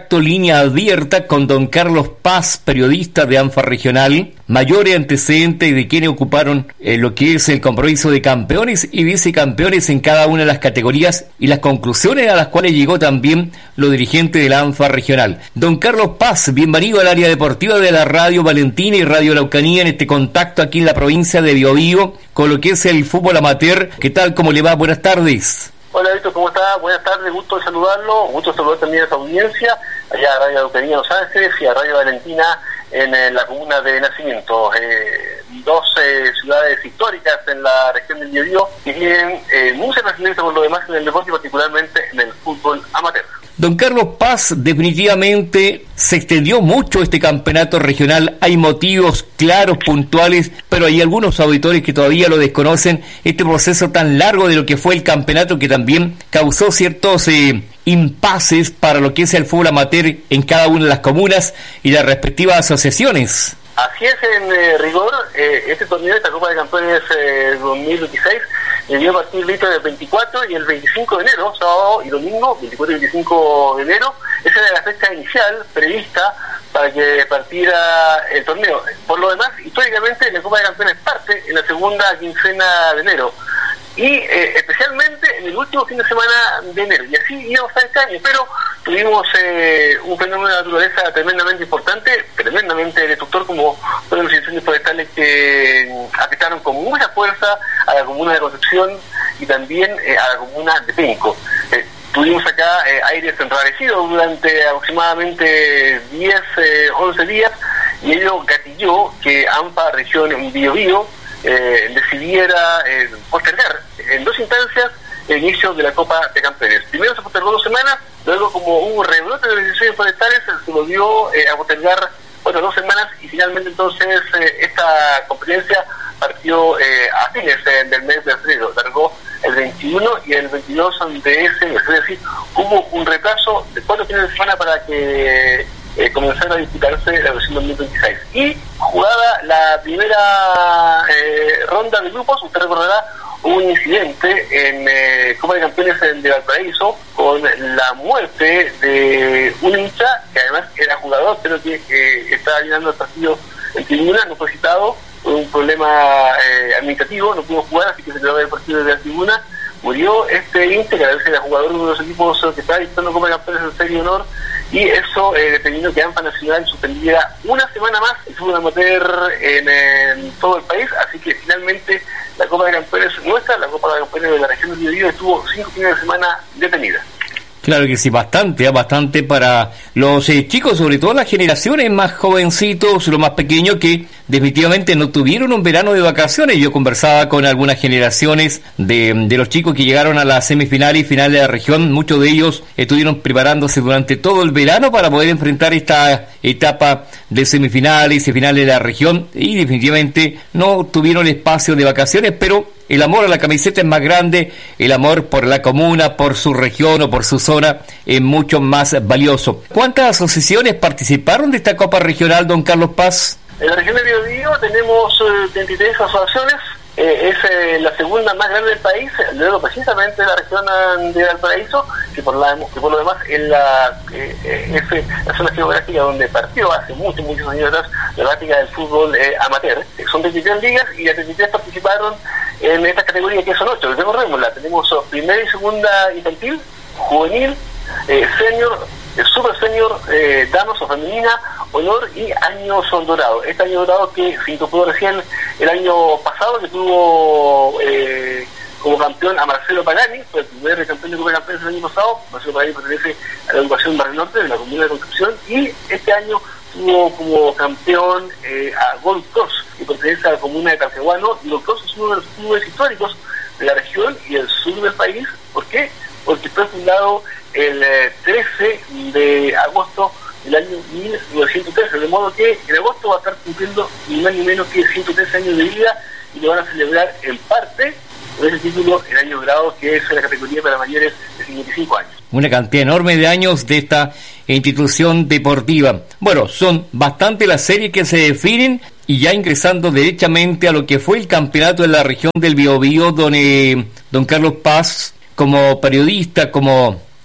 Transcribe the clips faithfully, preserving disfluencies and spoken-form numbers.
contacto línea abierta con don Carlos Paz, periodista de ANFA Regional, mayores antecedentes de quienes ocuparon eh, lo que es el compromiso de campeones y vicecampeones en cada una de las categorías y las conclusiones a las cuales llegó también los dirigentes de la ANFA Regional. Don Carlos Paz, bienvenido al área deportiva de la Radio Valentina y Radio Araucanía en este contacto aquí en la provincia de Biobío con lo que es el fútbol amateur. ¿Qué tal? ¿Cómo le va? Buenas tardes. Hola Víctor, ¿cómo está? Buenas tardes, gusto de saludarlo, gusto de saludar también a esa audiencia, allá a Radio Araucanía en Los Ángeles y a Radio Valentina en, en la comuna de Nacimiento, eh, dos eh, ciudades históricas en la región del Biobío que tienen eh, mucha resiliencia por lo demás en el deporte y particularmente en el fútbol amateur. Don Carlos Paz, definitivamente se extendió mucho este campeonato regional, hay motivos claros, puntuales, pero hay algunos auditores que todavía lo desconocen, este proceso tan largo de lo que fue el campeonato que también causó ciertos eh, impases para lo que es el fútbol amateur en cada una de las comunas y las respectivas asociaciones. Así es, en eh, rigor, eh, este torneo, esta Copa de Campeones eh, dos mil veintiséis, debió partir listo el veinticuatro y el veinticinco de enero, sábado y domingo, veinticuatro y veinticinco de enero. Esa era la fecha inicial prevista para que partiera el torneo. Por lo demás, históricamente, la Copa de Campeones parte en la segunda quincena de enero. Y eh, especialmente en el último fin de semana de enero. Y así íbamos a este año, pero tuvimos eh, un fenómeno de naturaleza tremendamente importante, tremendamente destructor, como fueron los incendios forestales que afectaron con mucha fuerza a la comuna de Concepción y también eh, a la comuna de Penco. Eh, tuvimos acá eh, aires enrarecidos durante aproximadamente diez, once días, y ello gatilló que ANFA Región Biobío eh, decidiera eh, postergar en dos instancias el inicio de la Copa de Campeones. Primero se postergó dos semanas, luego como hubo un rebrote de los incendios forestales se volvió eh, a postergar bueno, dos semanas y finalmente entonces eh, esta competencia partió eh, a fines eh, del mes de febrero, largó el veintiuno y el veintidós de ese mes, es decir, hubo un retraso de cuatro fines de semana para que eh, comenzara a disputarse la versión dos mil veintiséis. Y jugada la primera eh, ronda de grupos, usted recordará, hubo un incidente en eh, Copa de Campeones de Valparaíso con la muerte de un hincha que además era jugador, pero que eh, estaba llenando el partido en tribuna, no fue citado por un problema eh, administrativo, no pudo jugar, así que se quedó el partido de la tribuna. Murió este hincha, que a veces era jugador de uno de los equipos que estaba disputando Copa de Campeones en serie honor, y eso eh, determinó que ANFA Nacional suspendiera una semana más el fútbol amateur en, en todo el país, así que finalmente la Copa de Campeones nuestra, la Copa de Campeones de la región del Biobío, estuvo cinco fines de semana detenida. Claro que sí, bastante, bastante para los eh, chicos, sobre todo las generaciones más jovencitos, los más pequeños, que definitivamente no tuvieron un verano de vacaciones. Yo conversaba con algunas generaciones de, de los chicos que llegaron a la semifinal y final de la región. Muchos de ellos estuvieron preparándose durante todo el verano para poder enfrentar esta etapa de semifinales y finales de la región, y definitivamente no tuvieron espacio de vacaciones, pero el amor a la camiseta es más grande, el amor por la comuna, por su región o por su zona es mucho más valioso. ¿Cuántas asociaciones participaron de esta Copa Regional, don Carlos Paz? En la región de Biobío tenemos eh, treinta y tres asociaciones, eh, es eh, la segunda más grande del país, luego precisamente la región de Valparaíso, que por, la, que por lo demás es la, eh, es la zona geográfica donde partió hace muchos, muchos años atrás la práctica del fútbol eh, amateur. Son treinta y tres ligas y las treinta y tres participaron en estas categorías, que son ocho. Recordémosla, tenemos primera y segunda infantil, juvenil, eh, senior, eh, super senior, eh, damas o femenina, honor y año son dorado. Este año dorado que se incorporó recién el año pasado, que tuvo eh, como campeón a Marcelo Pagani, fue el primer campeón de Copa de Campeones el año pasado. Marcelo Pagani pertenece a la educación Barrio Norte de la comuna de Concepción, y este año tuvo como campeón eh, a Gold Cross, que pertenece a la comuna de Talcahuano. Y Gold Cross es uno de los clubes históricos de la región y el sur del país. ¿Por qué? Porque fue fundado el eh, trece de agosto del año mil novecientos trece, de modo que en agosto va a estar cumpliendo ni más ni menos que ciento trece años de vida, y lo van a celebrar en parte con ese título en años grados, que es la categoría para mayores de cincuenta y cinco años. Una cantidad enorme de años de esta institución deportiva. Bueno, son bastante las series que se definen, y ya ingresando derechamente a lo que fue el campeonato de la región del Biobío, don, eh, don Carlos Paz, como periodista, como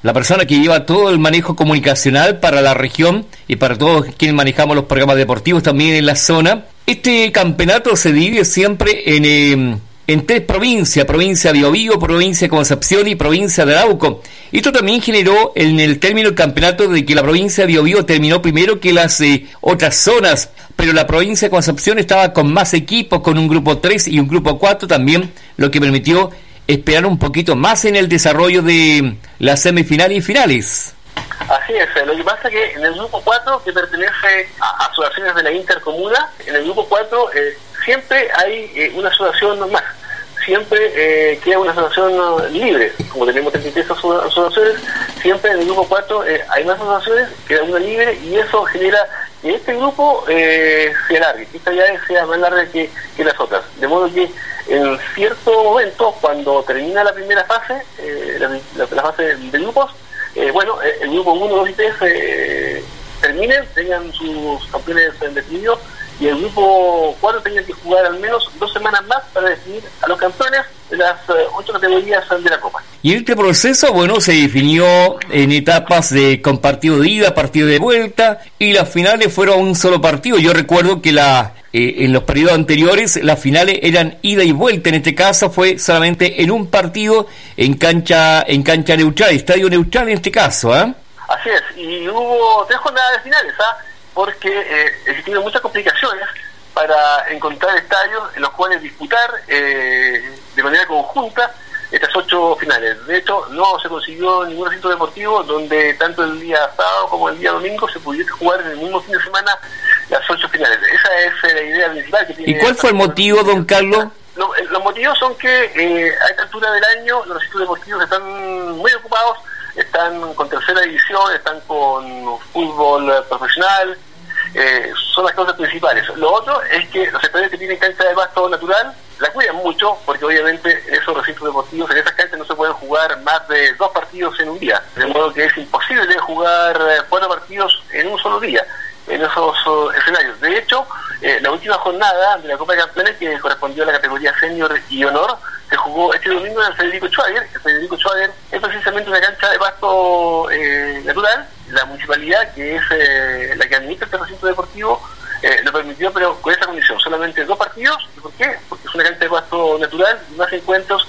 la persona que lleva todo el manejo comunicacional para la región y para todos quienes manejamos los programas deportivos también en la zona. Este campeonato se divide siempre en, eh, en tres provincias, provincia de Biobío, provincia de Concepción y provincia de Arauco. Esto también generó en el término del campeonato de que la provincia de Biobío terminó primero que las eh, otras zonas, pero la provincia de Concepción estaba con más equipos, con un grupo tres y un grupo cuatro también, lo que permitió esperar un poquito más en el desarrollo de las semifinales y finales. Así es, lo que pasa es que en el grupo cuatro, que pertenece a asociaciones de la intercomuna, en el grupo cuatro eh, siempre hay eh, una asociación más, siempre eh, queda una asociación libre, como tenemos treinta y tres asociaciones, siempre en el grupo cuatro eh, hay más asociaciones, queda una libre, y eso genera que este grupo eh, se alargue, que esta llave sea más larga que, que las otras, de modo que en cierto momento, cuando termina la primera fase, eh, la, la, la fase de grupos, eh, bueno, eh, el grupo uno, dos y tres eh, terminen, tengan sus campeones definidos, y el grupo cuatro tenga que jugar al menos dos semanas más para definir a los campeones de las eh, ocho categorías de la Copa. Y este proceso, bueno, se definió en etapas de con partido de ida, partido de vuelta, y las finales fueron un solo partido. Yo recuerdo que la eh, en los periodos anteriores las finales eran ida y vuelta. En este caso fue solamente en un partido en cancha en cancha neutral, estadio neutral en este caso, ¿eh? Así es, y hubo tres jornadas de finales, ¿ah? ¿eh? Porque eh, existieron muchas complicaciones para encontrar estadios en los cuales disputar eh, de manera conjunta estas ocho finales. De hecho, no se consiguió ningún recinto deportivo donde tanto el día sábado como el día domingo se pudiese jugar en el mismo fin de semana las ocho finales. Esa es la idea principal que tiene. ¿Y cuál fue el motivo, don Carlos? Los, los motivos son que eh, a esta altura del año los recintos deportivos están muy ocupados, están con tercera división, están con fútbol profesional, eh, son las causas principales. Lo otro es que los estadios que tienen cancha de pasto natural la cuidan mucho, porque obviamente en esos recintos deportivos, en esas canchas no se pueden jugar más de dos partidos en un día, de modo que es imposible jugar cuatro partidos en un solo día en esos uh, escenarios. De hecho, eh, la última jornada de la Copa de Campeones, que correspondió a la categoría Senior y Honor, se jugó este domingo en el Federico Schwager. El Federico Schwager es precisamente una cancha de pasto eh, natural. La municipalidad, que es eh, la que administra este recinto deportivo, eh, lo permitió, pero con esa condición, solamente dos partidos. ¿Y por qué? Porque es una cancha de pasto natural, y más encuentros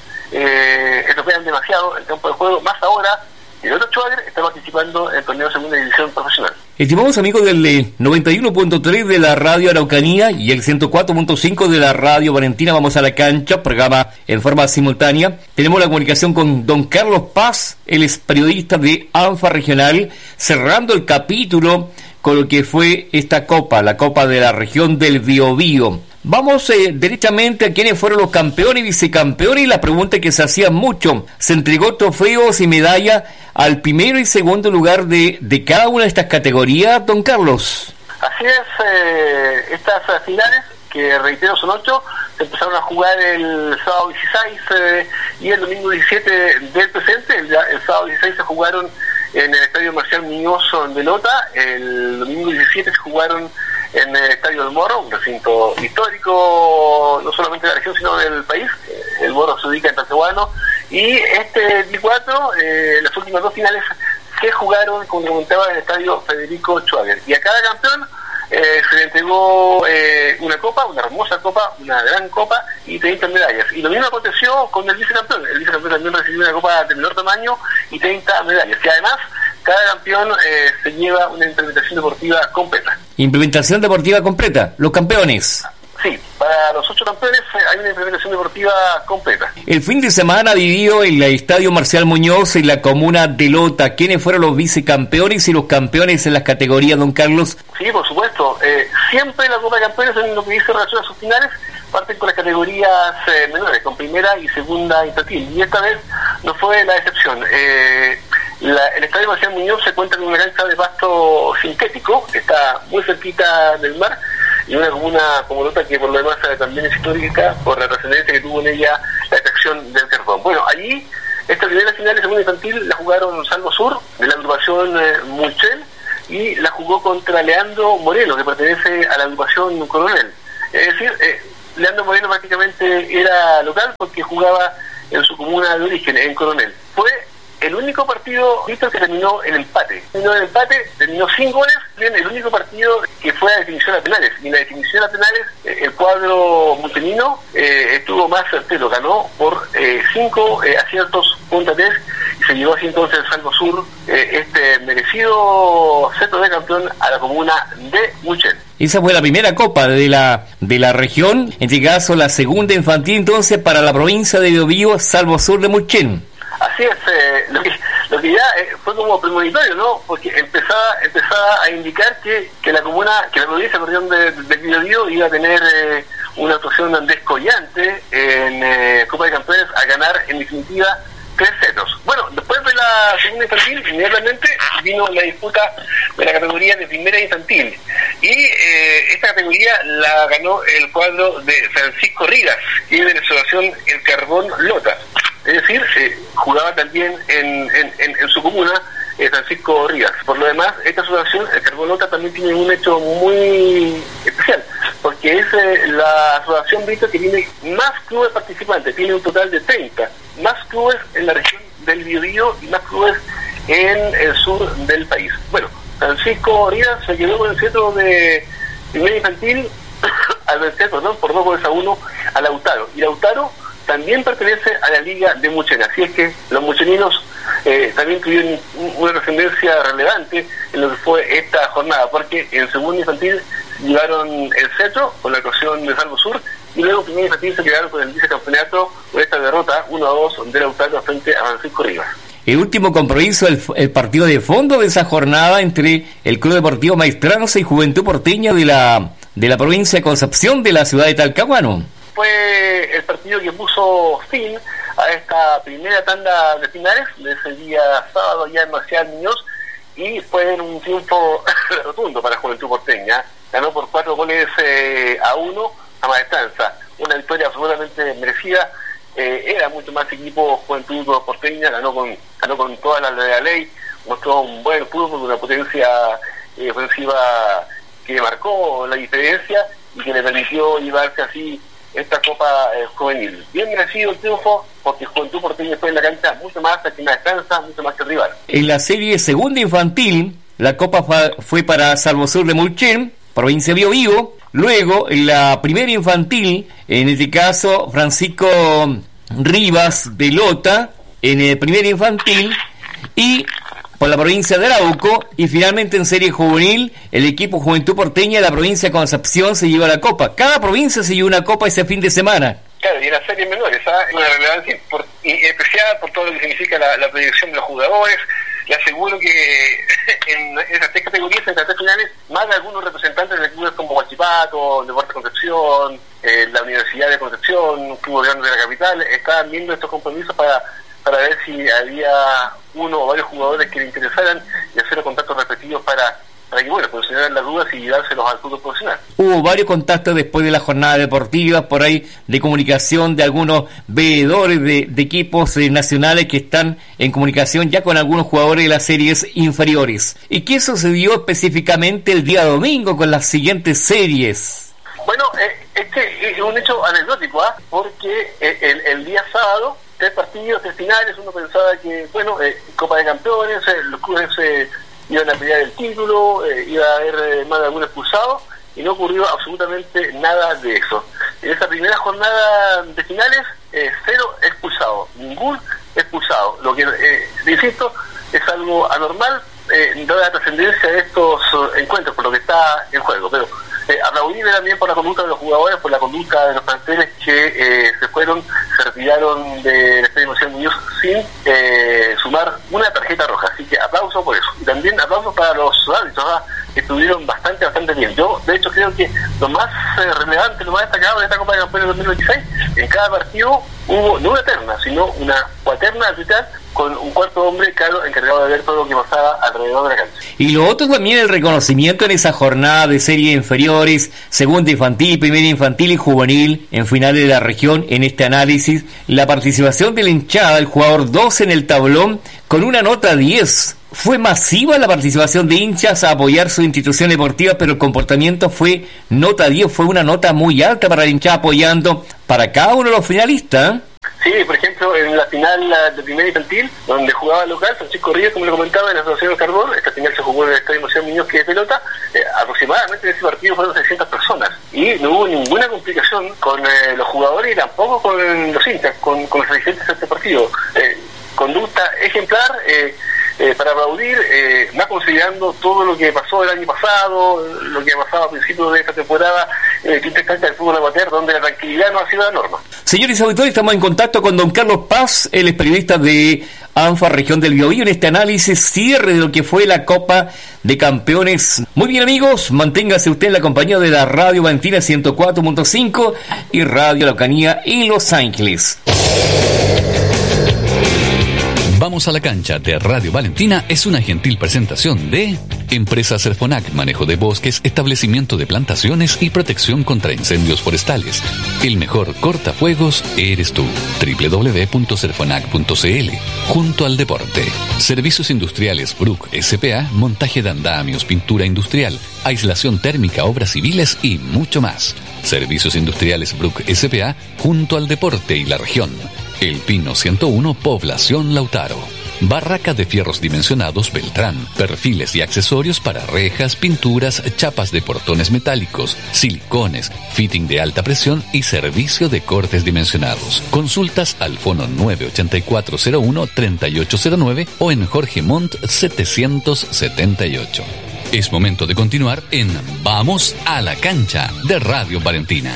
eh, estropean demasiado el campo de juego, más ahora el otro Schwager está participando en el torneo de segunda división profesional. Estimados amigos del eh, noventa y uno punto tres de la Radio Araucanía y el ciento cuatro punto cinco de la Radio Valentina, vamos a la cancha, programa en forma simultánea. Tenemos la comunicación con don Carlos Paz, él es periodista de ANFA Regional, cerrando el capítulo con lo que fue esta Copa, la Copa de la Región del Biobío. Vamos eh, directamente a quiénes fueron los campeones y vicecampeones, y la pregunta que se hacía mucho: se entregó trofeos y medallas al primero y segundo lugar de, de cada una de estas categorías, don Carlos. Así es, eh, estas finales, que reitero son ocho, se empezaron a jugar el sábado dieciséis eh, y el domingo diecisiete del presente. El, el sábado dieciséis se jugaron en el Estadio Marcial Muñoz de Lota, el domingo diecisiete se jugaron en el Estadio del Morro, un recinto histórico no solamente de la región sino del país. El Morro se ubica en Talcahuano, y este día cuatro, eh, las últimas dos finales se jugaron, como comentaba, en el Estadio Federico Schwager, y a cada campeón eh, se le entregó eh, una copa, una hermosa copa, una gran copa y treinta medallas. Y lo mismo aconteció con el vicecampeón. El vicecampeón también recibió una copa de menor tamaño y treinta medallas, y además cada campeón eh, se lleva una implementación deportiva completa. Implementación deportiva completa, los campeones. Sí, para los ocho campeones eh, hay una implementación deportiva completa. El fin de semana vivió en el Estadio Marcial Muñoz, en la comuna de Lota. ¿Quiénes fueron los vicecampeones y los campeones en las categorías, don Carlos? Sí, por supuesto. Eh, siempre la Copa de Campeones, en lo que dice relación a sus finales, parten con las categorías eh, menores, con primera y segunda infantil. Y esta vez no fue la excepción. Eh, la, el Estadio Marcial Muñoz se cuenta con una cancha de pasto sintético, está muy cerquita del mar, y una comuna como Lota que por lo demás también es histórica por la trascendencia que tuvo en ella la extracción del carbón. Bueno, allí esta primera final de segunda infantil la jugaron Salvo Sur, de la agrupación eh, Mulchel, y la jugó contra Leandro Moreno, que pertenece a la agrupación Coronel. Es decir, eh, Leandro Moreno prácticamente era local porque jugaba en su comuna de origen, en Coronel. Fue el único partido, Víctor, que terminó en empate. Terminó en empate, terminó sin goles, bien, el único partido que fue a definición a penales. Y en la definición a penales, eh, el cuadro multenino eh, estuvo más certero, ganó por eh, cinco eh, aciertos contra tres, y se llevó así entonces el Salvo Sur, eh, este merecido cetro de campeón a la comuna de Muchen. Esa fue la primera copa de la de la región, en este caso la segunda infantil entonces para la provincia de Biobío, Salvo Sur de Muchen. Así es, eh, lo, que, lo que ya eh, fue como premonitorio, ¿no? Porque empezaba empezaba a indicar que, que la comuna, que la provincia perdón, de, de Biobío iba a tener eh, una actuación descollante en eh, Copa de Campeones, a ganar en definitiva tres setos. Bueno, después de la segunda infantil, inmediatamente vino la disputa de la categoría de primera infantil. Y eh, esta categoría la ganó el cuadro de Francisco Rivas, que es de la asociación El Carbón Lota. Es decir, eh, jugaba también en, en, en, en su comuna eh, Francisco Rivas. Por lo demás, esta asociación, el Carbón Lota, también tiene un hecho muy especial, porque es eh, la asociación Víctor que tiene más clubes participantes, tiene un total de treinta, más clubes en la región del Biobío y más clubes en el sur del país. Bueno, Francisco Rivas se quedó con el cetro de primera infantil al vencer, perdón, por dos goles a uno a Lautaro. Y Lautaro también pertenece a la Liga de Muchen, así es que los mucheninos eh, también tuvieron una trascendencia relevante en lo que fue esta jornada, porque en segunda infantil llevaron el cetro con la actuación de Salvo Sur, y luego en primera infantil se quedaron con el vicecampeonato con esta derrota uno a dos de Lautaro frente a Francisco Rivas. El último compromiso, el, el partido de fondo de esa jornada entre el Club Deportivo Maestranza y Juventud Porteña de la de la provincia de Concepción de la ciudad de Talcahuano. Fue el partido que puso fin a esta primera tanda de finales de ese día sábado ya en Marcial Muñoz, y fue un triunfo rotundo para Juventud Porteña. Ganó por cuatro goles eh, a uno a Maestranza, una victoria absolutamente merecida. Eh, era mucho más equipo Juventud Porteña, ganó con ganó con toda la, la ley, mostró un buen fútbol, una potencia eh, ofensiva que marcó la diferencia y que le permitió llevarse así esta Copa eh, Juvenil. Bien merecido el triunfo, porque Juventud Porteña fue en la cancha mucho más que Maestranza, mucho más que el rival. En la serie segunda infantil, la Copa fue para Salvo Sur de Muchen, provincia de Biobío. Luego, en la primera infantil, en este caso, Francisco Rivas de Lota, en el primer infantil, y por la provincia de Arauco, y finalmente en serie juvenil, el equipo Juventud Porteña de la provincia de Concepción se lleva la copa. Cada provincia se lleva una copa ese fin de semana. Claro, y en las series menores, ¿ah? Una relevancia por, y especial por todo lo que significa la, la proyección de los jugadores. Le aseguro que en esas tres categorías, en las tres finales, más de algunos representantes de clubes como Huachipato, Deportes Concepción, eh, la Universidad de Concepción, un club grande de la capital, estaban viendo estos compromisos para, para ver si había uno o varios jugadores que le interesaran y hacer los contactos respectivos para, para que, bueno, solucionar las dudas y dárselos al fútbol profesional. Hubo varios contactos después de la jornada deportiva, por ahí, de comunicación de algunos veedores de, de equipos eh, nacionales que están en comunicación ya con algunos jugadores de las series inferiores. ¿Y qué sucedió específicamente el día domingo con las siguientes series? Bueno, eh, este es un hecho anecdótico, ¿ah? ¿eh? Porque eh, el, el día sábado, tres partidos, tres finales, uno pensaba que, bueno, eh, Copa de Campeones, eh, los clubes eh, iban a pelear el título, eh, iba a haber eh, más de algún expulsado, y no ocurrió absolutamente nada de eso. En esa primera jornada de finales, eh, cero expulsados, ningún expulsado. Lo que, eh, insisto, es algo anormal, eh, dada la trascendencia de estos uh, encuentros, por lo que está en juego. Pero eh, aplaudir también por la conducta de los jugadores, por la conducta de los planteles que eh, se fueron, se retiraron del Estadio Marcial Muñoz sin eh, sumar una tarjeta roja. Así que aplauso por eso. Y también aplauso para los árbitros, ¿verdad?, que estuvieron bastante, bastante bien. Yo, de hecho, creo que lo más eh, relevante, lo más destacado de esta Copa de Campeones dos mil veintiséis, en cada partido hubo no una terna, sino una cuaterna arbitral con un cuarto hombre, claro, encargado de ver todo lo que pasaba alrededor de la cancha. Y lo otro también, el reconocimiento en esa jornada de series inferiores, segunda infantil, primera infantil y juvenil, en finales de la región, en este análisis, la participación de la hinchada, el jugador doce en el tablón, con una nota diez. Fue masiva la participación de hinchas a apoyar su institución deportiva, pero el comportamiento fue nota diez, fue una nota muy alta para la hinchada apoyando para cada uno de los finalistas. Sí, por ejemplo, en la final de primera infantil, donde jugaba local Francisco Ríos, como le comentaba, en la Asociación del Carbón, esta final se jugó en el Estadio Emoción Muñoz, que es pelota, eh, aproximadamente en ese partido fueron seiscientas personas, y no hubo ninguna complicación con eh, los jugadores y tampoco con los hinchas, con, con los asistentes a este partido. Eh, conducta ejemplar, eh, eh, para aplaudir, eh, más considerando todo lo que pasó el año pasado, lo que ha pasado a principios de esta temporada, eh, que esta cancha del fútbol amateur, donde la tranquilidad no ha sido la norma. Señores auditores, estamos en contacto con don Carlos Paz, él es periodista de ANFA Región del Biobío, en este análisis cierre de lo que fue la Copa de Campeones. Muy bien, amigos, manténgase usted en la compañía de la Radio Valentina ciento cuatro punto cinco y Radio Araucanía en Los Ángeles. Vamos a la cancha de Radio Valentina es una gentil presentación de Empresa Cerfonac, manejo de bosques, establecimiento de plantaciones y protección contra incendios forestales. El mejor cortafuegos eres tú. doble u doble u doble u punto cerfonac punto c l. Junto al deporte. Servicios Industriales Bruck S P A, montaje de andamios, pintura industrial, aislación térmica, obras civiles y mucho más. Servicios Industriales Bruck S P A, junto al deporte y la región. El Pino ciento uno, Población Lautaro. Barraca de fierros dimensionados Beltrán. Perfiles y accesorios para rejas, pinturas, chapas de portones metálicos, silicones, fitting de alta presión y servicio de cortes dimensionados. Consultas al fono nueve ocho cuatro cero uno, tres ocho cero nueve o en Jorge Montt setecientos setenta y ocho. Es momento de continuar en Vamos a la cancha de Radio Valentina.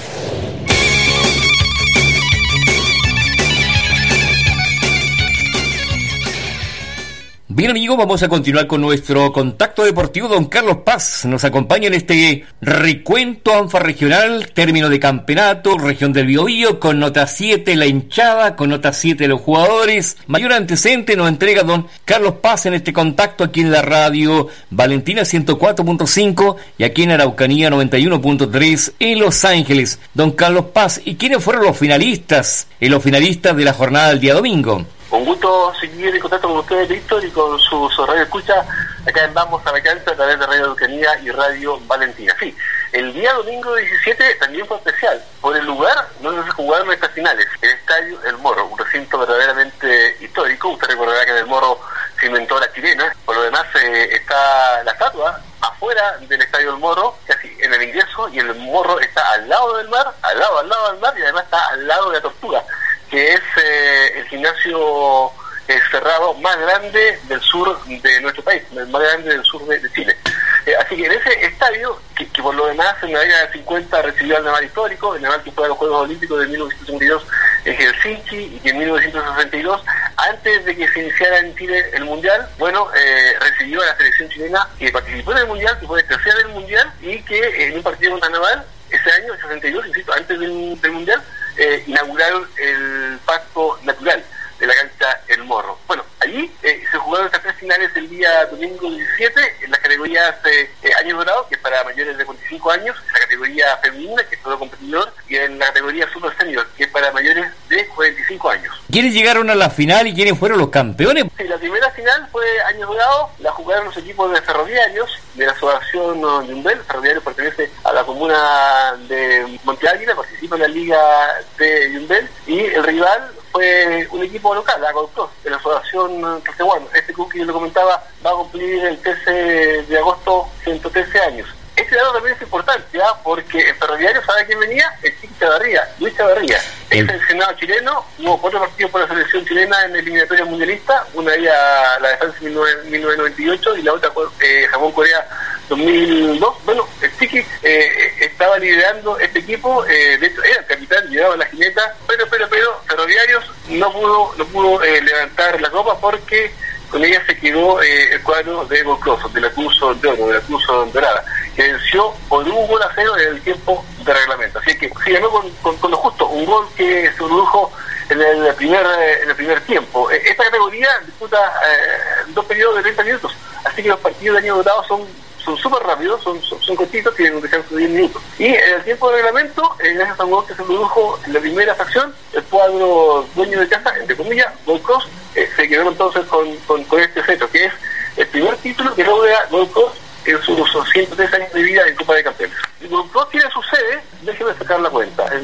Bien, amigos, vamos a continuar con nuestro contacto deportivo. Don Carlos Paz nos acompaña en este recuento ANFA regional, término de campeonato, región del Biobío, con nota siete la hinchada, con nota siete los jugadores. Mayor antecedente nos entrega don Carlos Paz en este contacto aquí en la Radio Valentina ciento cuatro punto cinco y aquí en Araucanía noventa y uno punto tres en Los Ángeles. Don Carlos Paz, ¿y quiénes fueron los finalistas? Y los finalistas de la jornada del día domingo. Un gusto seguir en contacto con ustedes, Víctor, y con su, su radio escucha acá en Vamos a la Cancha a través de Radio Araucanía y Radio Valentina. Sí, el día domingo diecisiete también fue especial. Por el lugar donde se jugaron estas finales, el Estadio El Morro, un recinto verdaderamente histórico. Usted recordará que en El Morro se inventó la chilena. Por lo demás, eh, está la estatua afuera del Estadio El Morro, casi en el ingreso, y el Morro está al lado del mar, al lado, al lado del mar, y además está al lado de la Tortuga, que es eh, el gimnasio eh, cerrado más grande del sur de nuestro país, el más grande del sur de, de Chile. Eh, así que en ese estadio, que, que por lo demás en la década de cincuenta recibió al naval histórico, el naval que fue a los Juegos Olímpicos de mil novecientos cincuenta y dos en Helsinki y que en mil novecientos sesenta y dos, antes de que se iniciara en Chile el Mundial, bueno, eh, recibió a la selección chilena que participó en el Mundial, que fue tercera del Mundial y que en un partido contra naval, ese año, el sesenta y dos, insisto, antes del, del Mundial, Eh, inauguraron el pasto natural de la cancha El Morro. Bueno, allí eh, se jugaron estas tres finales el día domingo diecisiete en las categorías eh, eh, años dorados, que es para mayores de cuarenta y cinco años, en la categoría femenina, que es todo competidor, y en la categoría super senior, que es para mayores de cuarenta y cinco años. ¿Quiénes llegaron a la final y quiénes fueron los campeones? Sí, la primera final fue años dorados, la jugaron los equipos de Ferroviarios, de la asociación Yumbel. Ferroviarios pertenece a la comuna de Monte Águila, participa en la liga de Yumbel, y el rival fue un equipo local, la Gold Cross, de la asociación Talcahuano. Este club que yo lo comentaba va a cumplir el trece de agosto ciento trece años. Este dato también es importante, ¿ah? Porque en Ferroviario, ¿sabe quién venía? El Chico Chavarría, Luis Chavarría, ex seleccionado chileno. Hubo cuatro partidos por la selección chilena en eliminatoria mundialista, una de ellas la defensa en mil novecientos noventa y ocho y la otra eh, Japón-Corea dos mil dos. Bueno, el Chiqui eh, estaba liderando este equipo, eh, de hecho era el capitán, llevaba la jineta, pero, pero, pero Ferroviarios no pudo, no pudo eh, levantar la copa porque con ella se quedó eh, el cuadro de Gold Cross, de la Cruz de Oro, de la Cruz Dorada, que venció por un gol a cero en el tiempo de reglamento. Así que se ganó con, con, con lo justo, un gol que se produjo en el primer en el primer tiempo. Esta categoría disputa eh, dos periodos de treinta minutos, así que los partidos de año dotado son son súper rápidos, son, son, son cortitos, tienen un descanso de diez minutos. Y en el tiempo de reglamento, eh, gracias a un gol que se produjo en la primera fracción, el cuadro dueño de casa, entre comillas, Gold Cross, eh, se quedó entonces con, con, con este feto, que es el primer título que logra Gold Cross en sus ciento tres años de vida en Copa de Campeones. Y Gold Cross tiene su sede, déjeme sacar la cuenta, en la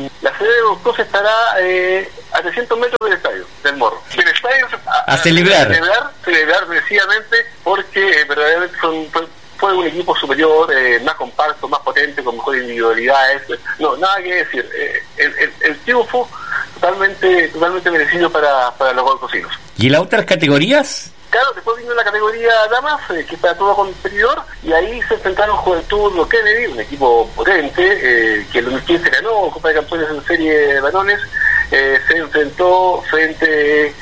sede de Boscosa estará eh, a trescientos metros del estadio, del Morro. Del estadio a, a celebrar. A celebrar, celebrar precisamente porque eh, verdaderamente son, fue, fue un equipo superior, eh, más compacto, más potente, con mejores individualidades. No, nada que decir. Eh, el, el, el triunfo totalmente totalmente merecido para, para los golcosinos. ¿Y en las otras categorías? Claro, después vino la categoría Damas, eh, que está todo competidor, y ahí se enfrentaron Juventud Kennedy, un equipo potente, eh, que en el dos mil quince ganó Copa de Campeones en serie de varones, eh, se enfrentó frente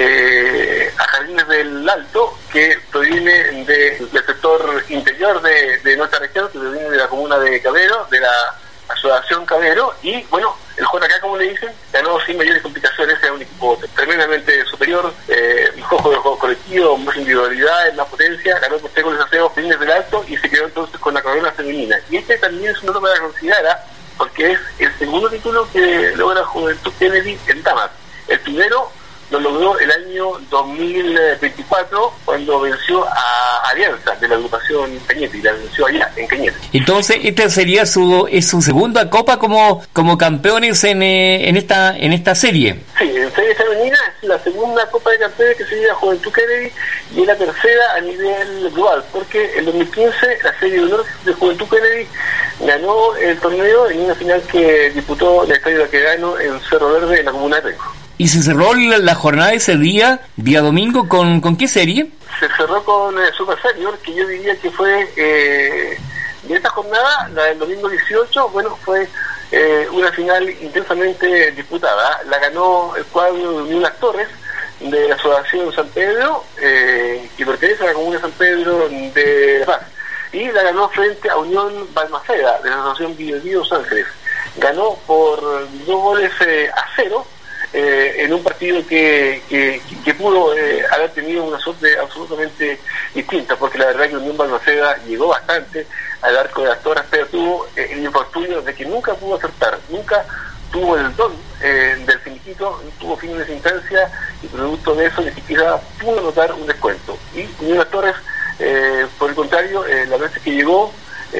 eh, a Jardines del Alto, que proviene de, del sector interior de, de nuestra región, que proviene de la comuna de Cabero, de la Asociación Cabero, y bueno, el J K, como le dicen, ganó sin mayores complicaciones, era un equipo tremendamente superior, eh, mejor juego de juego colectivo, más individualidad, más potencia, ganó por tres goles a cero Jardines del Alto y se quedó entonces con la corona femenina. Y este también es un dato para considerar, porque es el segundo título que logra Juventud Kennedy en Damas. El primero lo logró el año dos mil veinticuatro cuando venció a Alianza de la agrupación Cañete, y la venció allá en Cañete. Entonces esta sería su es su segunda copa como como campeones en eh, en esta en esta serie. Sí, en serie femenina es la segunda Copa de Campeones que se lleva Juventud Kennedy y es la tercera a nivel global, porque en dos mil quince la serie de honor de Juventud Kennedy ganó el torneo en una final que disputó el Estadio Baquedano en Cerro Verde, en la comuna de Renco. ¿Y se cerró la, la jornada ese día, día domingo, con, con qué serie? Se cerró con eh, Super Senior, que yo diría que fue, eh, de esta jornada, la del domingo dieciocho, bueno, fue eh, una final intensamente disputada. La ganó el cuadro de Unión Las Torres, de la Asociación San Pedro, eh, que pertenece a la comuna de San Pedro de La Paz. Y la ganó frente a Unión Balmaceda, de la Asociación Biobío Los Ángeles. Ganó por dos goles eh, a cero, Eh, en un partido que, que, que pudo eh, haber tenido una suerte absolutamente distinta, porque la verdad que Unión Balmaceda llegó bastante al arco de las Toras, pero tuvo eh, el infortunio de que nunca pudo acertar, nunca tuvo el don eh, del finiquito, tuvo fin de instancia y producto de eso ni siquiera pudo anotar un descuento. Y Unión Las Torres, eh, por el contrario, eh, la vez que llegó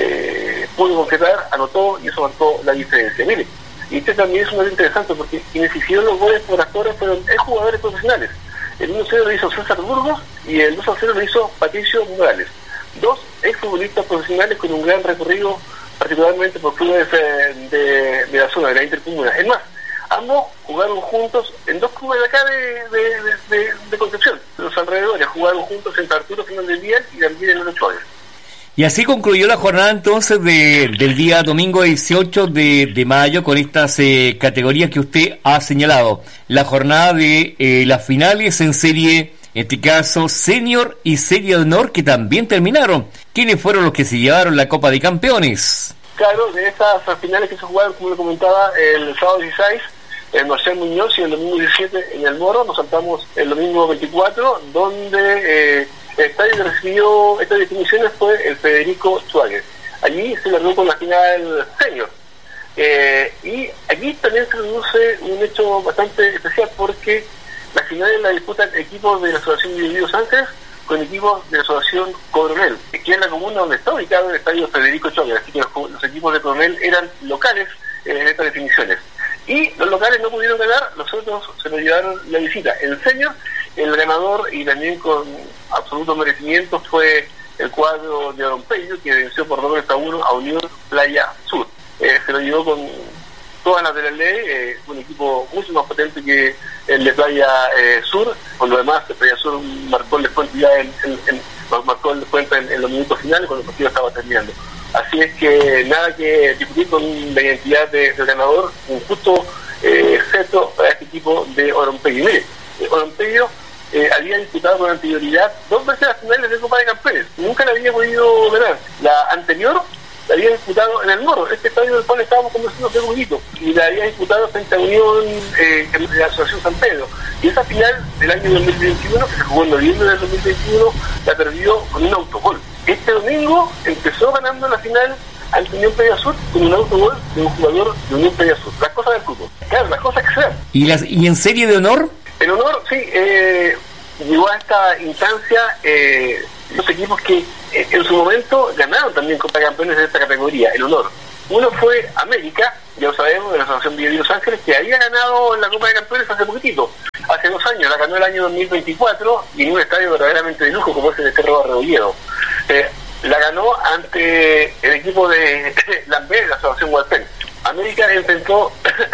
eh, pudo concretar, anotó y eso marcó la diferencia. Mire, y este también es un dato interesante porque quienes hicieron los goles por las Torres fueron exjugadores profesionales. El uno a cero lo hizo César Burgos y el dos a cero lo hizo Patricio Morales. Dos exfutbolistas profesionales con un gran recorrido, particularmente por clubes eh, de, de la zona, de la intercomuna. Es más, ambos jugaron juntos en dos clubes de acá de, de, de, de, de Concepción, de los alrededores. Jugaron juntos entre Arturo Fernández Díaz y también en los Ochoa. Y así concluyó la jornada entonces de, del día domingo dieciocho de, de mayo con estas eh, categorías que usted ha señalado. La jornada de eh, las finales en serie, en este caso Senior y Serie de Honor, que también terminaron. ¿Quiénes fueron los que se llevaron la Copa de Campeones? Claro, de esas finales que se jugaron, como le comentaba, el sábado dieciséis, el Marcel Muñoz, y el domingo diecisiete en el Morro. Nos saltamos el domingo veinticuatro, donde... Eh, el estadio que recibió estas definiciones fue el Federico Schwager. Allí se largó con la final senior. Eh, y aquí también se produce un hecho bastante especial porque las finales la disputan equipos de la Asociación Biobío Ángeles con equipos de la Asociación Coronel, que es la comuna donde está ubicado el estadio Federico Schwager. Así que los, los equipos de Coronel eran locales eh, en estas definiciones. Y los locales no pudieron ganar, los otros se lo llevaron la visita. En senior, el ganador y también con absoluto merecimiento fue el cuadro de Orompeyo, que venció por dos goles a uno a Unión Playa Sur. Eh, se lo llevó con todas las de la ley, eh, un equipo mucho más potente que el de Playa eh, Sur. Por lo demás, el Playa Sur marcó el descuento ya en, en, en, marcó el descuento en, en los minutos finales cuando el partido estaba terminando. Así es que nada que discutir con la identidad de, del ganador, un justo eh, excepto para este equipo de Orompeyo. Mire, eh, Orompeyo eh, había disputado con anterioridad dos veces las finales de Copa de Campeones, nunca la había podido ganar. La anterior la había disputado en el Morro, este estadio del cual estábamos conversando hace un poquito, y la había disputado frente a Unión eh, de la Asociación San Pedro. Y esa final del año dos mil veintiuno, que se jugó en noviembre del dos mil veintiuno, la perdió con un autogol. Este domingo empezó ganando la final ante Unión Playa Sur con un autogol de un jugador de Unión Playa Sur. Las cosas del fútbol. Claro, las cosas que se dan. ¿Y, las, ¿Y en serie de honor? En honor, sí, eh, llegó a esta instancia eh, los equipos que eh, en su momento ganaron también Copa de Campeones de esta categoría, el honor. Uno fue América, ya lo sabemos, de la Asociación Biobío Los Ángeles, que había ganado en la Copa de Campeones hace poquitito, hace dos años, la ganó el año dos mil veinticuatro, y en un estadio verdaderamente de lujo como es el Cerro Arrebolledo. Eh, la ganó ante el equipo de Lambert, de la Asociación Hualpén. América enfrentó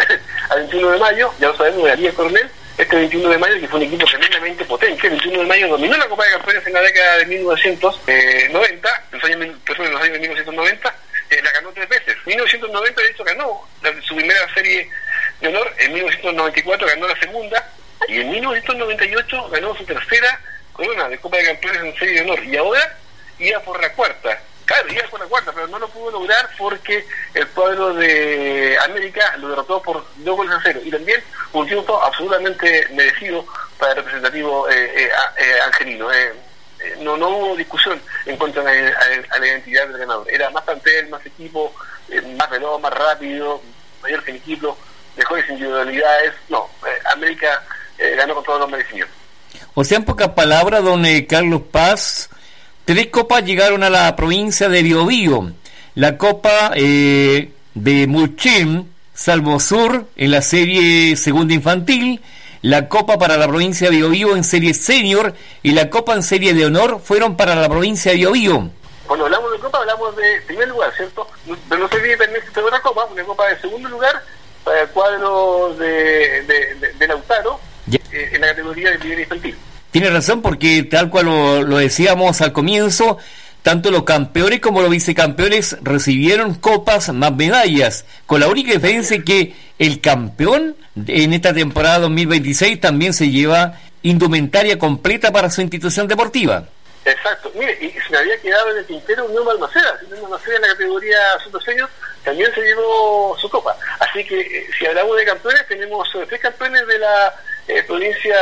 al veintiuno de mayo, ya lo sabemos, de la Liga Coronel, este veintiuno de mayo, que fue un equipo tremendamente potente. El veintiuno de mayo dominó la Copa de Campeones en la década de mil novecientos noventa, en los años, perdón, en los años de mil novecientos noventa, eh, la ganó tres veces. En mil novecientos noventa, de hecho, ganó la, su primera serie de honor, en mil novecientos noventa y cuatro ganó la segunda, y en mil novecientos noventa y ocho ganó su tercera corona de Copa de Campeones en serie de honor, y ahora iba por la cuarta. Claro, iba por la cuarta, pero no lo pudo lograr porque el cuadro de América lo derrotó por dos goles a cero. Y también un triunfo absolutamente merecido para el representativo eh, eh, eh, angelino. Eh, eh, no, no hubo discusión en cuanto a la, a, a la identidad del ganador. Era más plantel, más equipo, eh, más veloz, más rápido, mayor equipo, mejores individualidades. No, eh, América eh, ganó con todos los merecimientos. O sea, en pocas palabras, don eh, Carlos Paz, tres copas llegaron a la provincia de Biobío. La copa eh, de Mulchén, Salvo Sur, en la serie segunda infantil, la copa para la provincia de Biobío en serie senior y la copa en serie de honor fueron para la provincia de Biobío. Cuando hablamos de copa hablamos de primer lugar, ¿cierto? Pero no se olvide también que otra copa, una copa de segundo lugar para el cuadro de, de, de, de Lautaro eh, en la categoría de primer infantil. Tiene razón, porque tal cual lo, lo decíamos al comienzo, tanto los campeones como los vicecampeones recibieron copas más medallas, con la única diferencia que el campeón en esta temporada dos mil veintiséis también se lleva indumentaria completa para su institución deportiva. Exacto. Mire, y se me había quedado en el tintero Unión Balmaceda. Unión Balmaceda en la categoría Super Senior también se llevó su copa. Así que eh, si hablamos de campeones, tenemos eh, tres campeones de la eh, provincia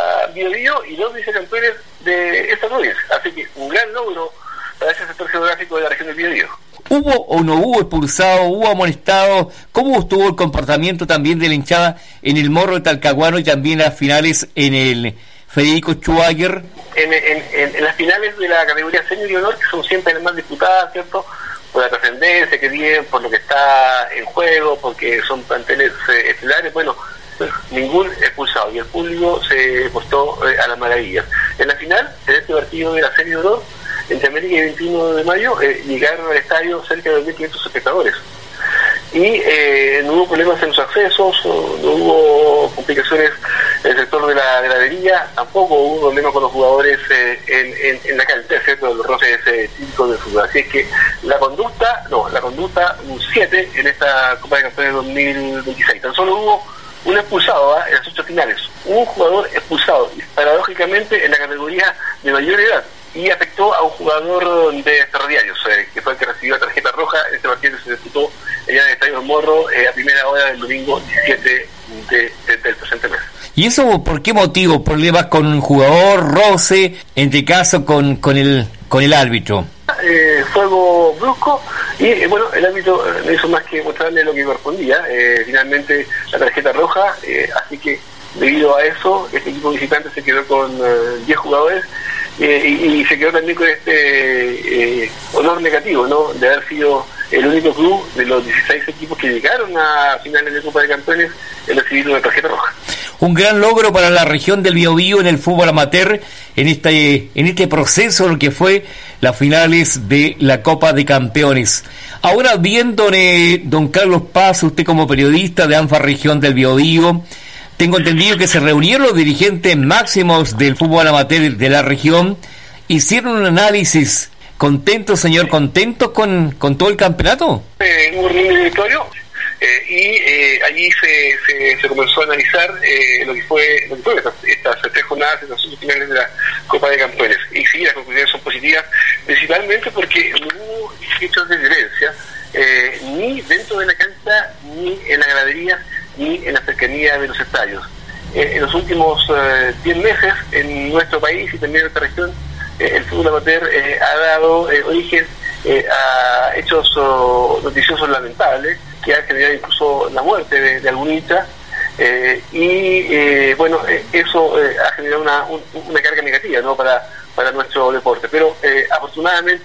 Biobío y dos vicecampeones de esta provincia. Así que un gran logro para ese sector geográfico de la región del Biobío. ¿Hubo o no hubo expulsado, hubo amonestado? ¿Cómo estuvo el comportamiento también de la hinchada en el Morro de Talcahuano y también las finales en el Federico Schwager? En, en, en, en las finales de la categoría senior y honor, que son siempre las más disputadas, ¿cierto? Por la trascendencia que tienen, por lo que está en juego, porque son planteles eh, estelares, bueno, pues, ningún expulsado, y el público se postó eh, a las maravillas. En la final, en este partido de la serie de honor, entre América y veintiuno de mayo, eh, llegaron al estadio cerca de dos mil quinientos espectadores. Y eh, no hubo problemas en los accesos, no hubo complicaciones en el sector de la gradería, tampoco hubo problemas con los jugadores eh, en, en, en la cancha, ¿cierto? Los roces eh, típicos del fútbol. Así es que la conducta, no, la conducta un siete en esta Copa de Campeones dos mil veintiséis. Tan solo hubo un expulsado ¿eh? en las ocho finales, un jugador expulsado, paradójicamente en la categoría de mayor edad, y afectó a un jugador de Ferroviarios, eh, que fue el que recibió la tarjeta roja en este partido que se disputó allá en el Estadio Morro eh, a primera hora del domingo diecisiete de, de, del presente mes. ¿Y eso por qué motivo? ¿Problemas con un jugador, roce, entre caso con, con, el, con el árbitro? Eh, fuego brusco y eh, bueno, el árbitro eh, no hizo más que mostrarle lo que correspondía, eh, finalmente la tarjeta roja, eh, así que debido a eso este equipo visitante se quedó con eh, diez jugadores eh, y, y se quedó también con este eh, honor negativo, ¿no? De haber sido el único club de los dieciséis equipos que llegaron a finales de Copa de Campeones en recibir una tarjeta roja. Un gran logro para la región del Biobío en el fútbol amateur en este en este proceso, lo que fue las finales de la Copa de Campeones. Ahora bien, don, eh, don Carlos Paz, usted como periodista de ANFA Región del Biobío, tengo entendido que se reunieron los dirigentes máximos del fútbol amateur de la región, hicieron un análisis. ¿Contentos, señor? ¿Contentos con, con todo el campeonato? Eh, hubo un directorio eh, y eh, allí se, se, se comenzó a analizar eh, lo que fue, lo que fue estas, estas tres jornadas, estas finales de la Copa de Campeones. Y sí, las conclusiones son positivas, principalmente porque no hubo hechos de violencia, eh, ni dentro de la cancha, ni en la gradería, ni en la cercanía de los estadios. Eh, en los últimos diez eh, meses en nuestro país y también en esta región, eh, el fútbol amateur eh, ha dado eh, origen eh, a hechos oh, noticiosos lamentables que han generado incluso la muerte de, de algún hincha eh, y eh, bueno, eh, eso eh, ha generado una, un, una carga negativa, ¿no? para, para nuestro deporte, pero eh, afortunadamente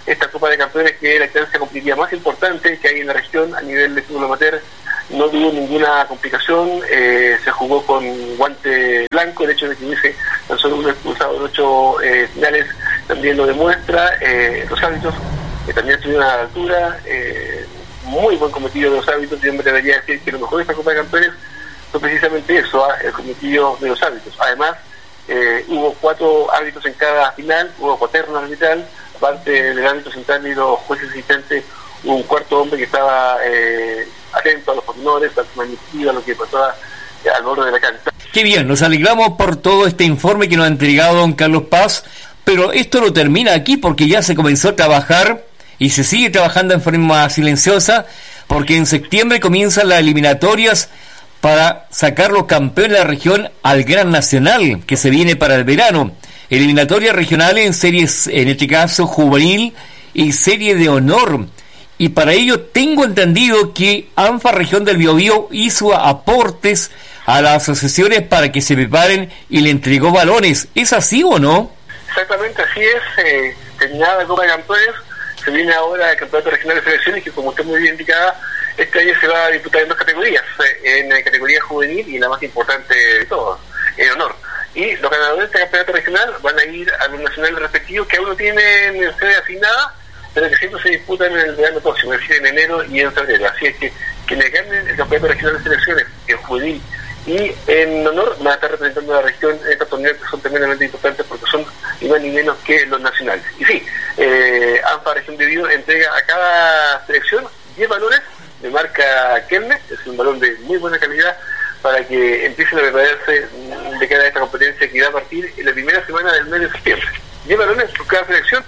esta Copa de Campeones, que es la instancia competitiva más importante que hay en la región a nivel de fútbol amateur. No tuvo ninguna complicación, eh, se jugó con guante blanco, el hecho de que hubiese tan solo uno expulsado en ocho eh, finales también lo demuestra. Eh, los árbitros eh, también estuvieron a la altura, eh, muy buen cometido de los árbitros. Yo me debería decir que lo mejor de esta Copa de Campeones fue precisamente eso, ¿eh? El cometido de los árbitros. Además, eh, hubo cuatro árbitros en cada final, hubo cuaterno arbitral, aparte del árbitro central y los jueces asistentes, hubo un cuarto hombre que estaba eh, atento a los pormenores, a lo que pasaba eh, al borde de la cancha. Qué bien, nos alegramos por todo este informe que nos ha entregado don Carlos Paz, pero esto no termina aquí, porque ya se comenzó a trabajar y se sigue trabajando en forma silenciosa, porque en septiembre comienzan las eliminatorias para sacar los campeones de la región al Gran Nacional, que se viene para el verano. Eliminatorias regionales en series, en este caso juvenil y serie de honor. Y para ello tengo entendido que ANFA Región del Biobío hizo aportes a las asociaciones para que se preparen y le entregó balones. ¿Es así o no? Exactamente así es. Eh, terminada la Copa de Campeones, se viene ahora el Campeonato Regional de Selecciones, que como usted muy bien indicaba, este año se va a disputar en dos categorías, eh, en la categoría juvenil y la más importante de todas, en honor. Y los ganadores de este campeonato regional van a ir a los nacionales respectivos, que aún no tienen sede asignada, pero que siempre se disputan en el verano próximo, es decir, en enero y en febrero. Así es que quienes ganen el campeonato regional de selecciones en juvenil y en honor van a estar representando a la región en estos torneos, que son tremendamente importantes porque son ni más ni menos que los nacionales. Y sí, eh, ANFA Región de Biobío entrega a cada selección diez balones de marca Kelme, es un balón de muy buena calidad, para que empiecen a prepararse de cara a esta competencia que va a partir en la primera semana del mes de septiembre. diez balones por cada selección,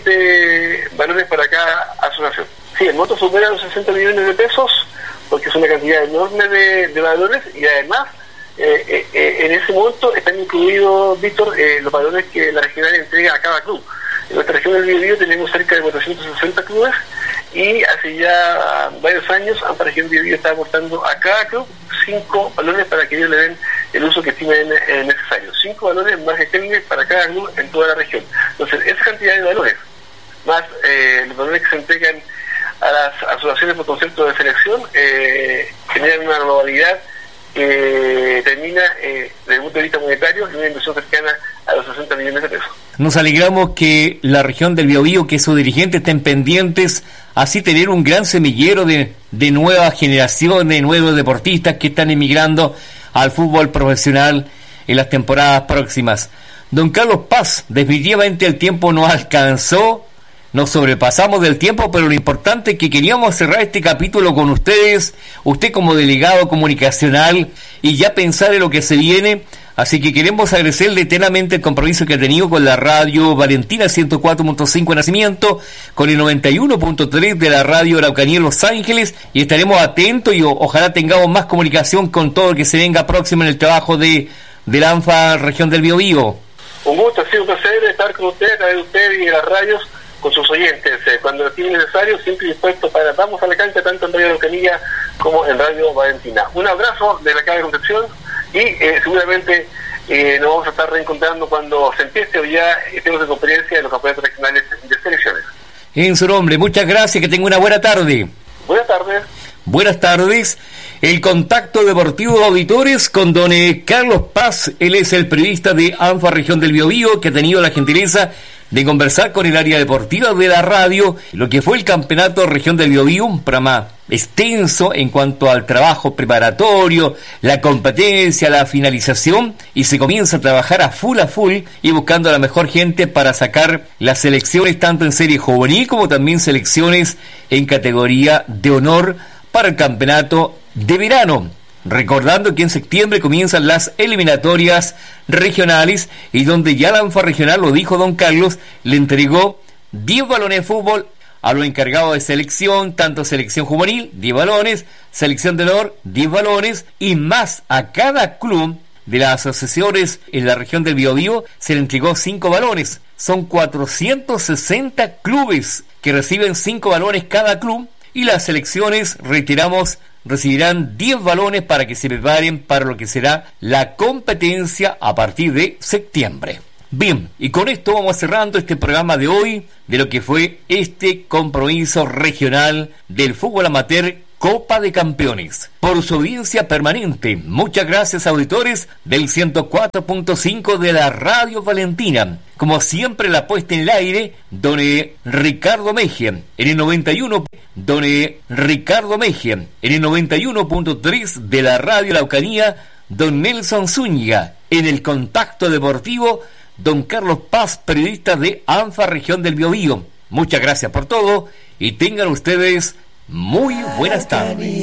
veinte balones para cada asociación. Sí, el monto supera los sesenta millones de pesos, porque es una cantidad enorme de, de balones, y además eh, eh, en ese monto están incluidos, Víctor, eh, los balones que la regional entrega a cada club. En nuestra región del Biobío tenemos cerca de cuatrocientos sesenta clubes, y hace ya varios años ANFA Región del Biobío está aportando a cada club cinco balones para que ellos le den el uso que estimen eh, necesario. Cinco balones más que para cada club en toda la región. Entonces, esa cantidad de balones, más eh, los balones que se entregan a las asociaciones por concepto de selección, eh, generan una globalidad que termina eh, desde el punto de vista monetario en una inversión cercana a los sesenta millones de pesos. Nos alegramos que la región del Biobío, que sus dirigentes estén pendientes, así tener un gran semillero de, de nueva generación, de nuevos deportistas que están emigrando al fútbol profesional en las temporadas próximas. Don Carlos Paz, definitivamente el tiempo no alcanzó, nos sobrepasamos del tiempo, pero lo importante es que queríamos cerrar este capítulo con ustedes, usted como delegado comunicacional, y ya pensar en lo que se viene. Así que queremos agradecerle eternamente el compromiso que ha tenido con la radio Valentina ciento cuatro punto cinco de Nacimiento, con el noventa y uno punto tres de la radio Araucanía Los Ángeles, y estaremos atentos y o, ojalá tengamos más comunicación con todo lo que se venga próximo en el trabajo de, de la ANFA Región del Biobío. Un gusto, ha sido un placer estar con usted, a través de usted y de las radios, con sus oyentes, eh, cuando lo tiene necesario, siempre dispuesto para Vamos a la Cancha, tanto en Radio Araucanía como en Radio Valentina. Un abrazo de la Casa de Concepción, y eh, seguramente eh, nos vamos a estar reencontrando cuando se empiece o ya estemos en conferencia de los campeonatos regionales de selecciones. En su nombre, muchas gracias, que tenga una buena tarde. Buenas tardes. Buenas tardes. El contacto deportivo de auditores con don Carlos Paz. Él es el periodista de ANFA Región del Biobío, que ha tenido la gentileza de conversar con el área deportiva de la radio, lo que fue el campeonato Región del Biobío, un programa extenso en cuanto al trabajo preparatorio, la competencia, la finalización, y se comienza a trabajar a full a full y buscando a la mejor gente para sacar las selecciones tanto en serie juvenil como también selecciones en categoría de honor para el campeonato de verano. Recordando que en septiembre comienzan las eliminatorias regionales, y donde ya la ANFA regional, lo dijo don Carlos, le entregó diez balones de fútbol a los encargados de selección, tanto selección juvenil, diez balones, selección de honor, diez balones, y más a cada club de las asociaciones en la región del Biobío se le entregó cinco balones. Son cuatrocientos sesenta clubes que reciben cinco balones cada club, y las selecciones, reiteramos, recibirán diez balones para que se preparen para lo que será la competencia a partir de septiembre. Bien, y con esto vamos cerrando este programa de hoy, de lo que fue este compromiso regional del fútbol amateur Copa de Campeones. Por su audiencia permanente, muchas gracias, auditores del ciento cuatro punto cinco de la Radio Valentina. Como siempre, la puesta en el aire, don Ricardo Mejía. En el noventa y uno, don Ricardo Mejía. En el noventa y uno punto tres de la Radio Laucanía, don Nelson Zúñiga. En el contacto deportivo, don Carlos Paz, periodista de ANFA Región del Biobío. Muchas gracias por todo y tengan ustedes muy buenas tardes.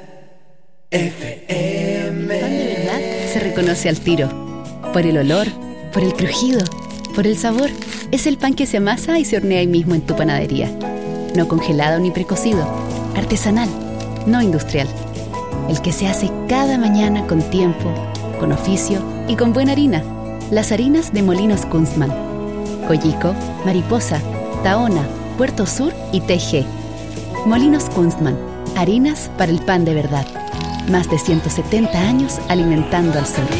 F M. El pan de verdad se reconoce al tiro. Por el olor, por el crujido, por el sabor. Es el pan que se amasa y se hornea ahí mismo en tu panadería. No congelado ni precocido. Artesanal, no industrial. El que se hace cada mañana con tiempo, con oficio y con buena harina. Las harinas de Molinos Kunstmann. Coyico, Mariposa, Tahona, Puerto Sur y T G. Molinos Kunstmann, harinas para el pan de verdad. Más de ciento setenta años alimentando al sur.